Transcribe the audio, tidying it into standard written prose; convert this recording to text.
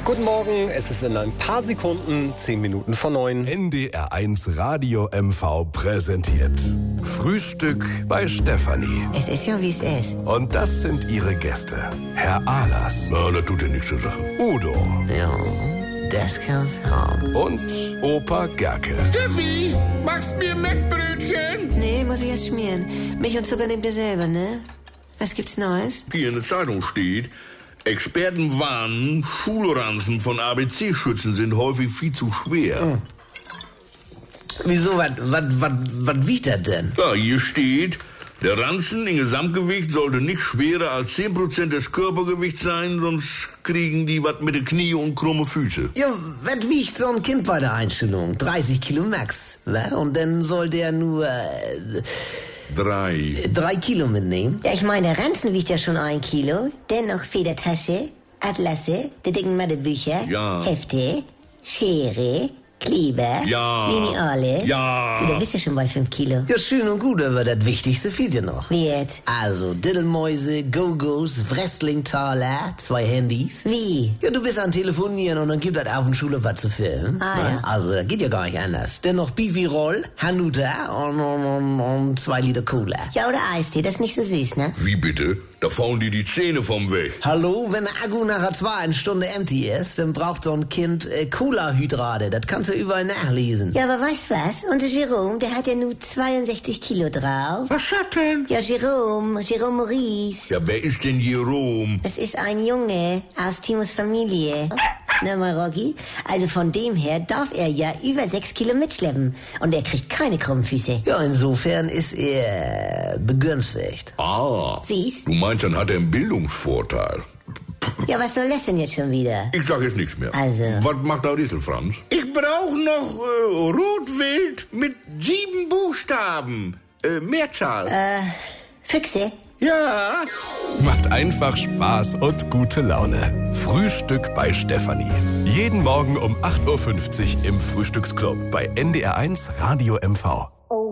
Guten Morgen, es ist in ein paar Sekunden 10 Minuten vor 9. NDR1 Radio MV präsentiert Frühstück bei Stefanie. Es ist ja, wie es ist. Und das sind ihre Gäste. Herr Ahlers. Ja, das tut ja nichts zur Sache. Udo. Ja, das kann's haben. Und Opa Gerke. Steffi, machst mir Mettbrötchen? Nee, muss ich erst schmieren. Milch und Zucker nehmt ihr selber, ne? Was gibt's Neues? Hier in der Zeitung steht, Experten warnen, Schulranzen von ABC-Schützen sind häufig viel zu schwer. Wieso, was wiegt das denn? Ja, hier steht, der Ranzen im Gesamtgewicht sollte nicht schwerer als 10% des Körpergewichts sein, sonst kriegen die was mit den Knie und krumme Füße. Ja, was wiegt so ein Kind bei der Einstellung? 30 Kilo max, wa? Und dann soll der nur 3 Kilo mitnehmen. Ja, ich meine, der Ranzen wiegt ja schon 1 Kilo. Dennoch Federtasche, Atlasse, die dicken Mathebücher, Ja. Hefte, Schere, Kleber, Ja. Lineale. Ja. Du bist ja schon bei 5 Kilo. Ja, schön und gut, aber das Wichtigste fehlt ja noch. Wie jetzt? Also, Diddelmäuse, Go-Go's, Wrestlingtaler, 2 Handys. Wie? Ja, du bist am Telefonieren und dann gibt das auf dem Schule was zu filmen. Ah, Ne? ja. Also, das geht ja gar nicht anders. Dennoch Bifi Roll, Hanuta und 2 Liter Cola. Ja, oder Eistee, das ist nicht so süß, ne? Wie bitte? Da fauen die Zähne vom Weg. Hallo, wenn der Akku nachher 2 Stunden empty ist, dann braucht so ein Kind Cola-Hydrate. Das kannst du überall nachlesen. Ja, aber weißt du was? Unser Jerome, der hat ja nur 62 Kilo drauf. Was hat denn? Ja, Jerome Maurice. Ja, wer ist denn Jerome? Das ist ein Junge aus Timos Familie. Na mal, Rocky. Also von dem her darf er ja über 6 Kilo mitschleppen. Und er kriegt keine krummen Füße. Ja, insofern ist er begünstigt. Ah, Siehst? du meinst, dann hat er einen Bildungsvorteil. Ja, was soll das denn jetzt schon wieder? Ich sag jetzt nichts mehr. Also. Was macht der Riesel, Franz? Ich brauche noch Rotwild mit 7 Buchstaben. Mehrzahl. Füchse? Ja. Macht einfach Spaß und gute Laune. Frühstück bei Stefanie. Jeden Morgen um 8.50 Uhr im Frühstücksclub bei NDR1 Radio MV.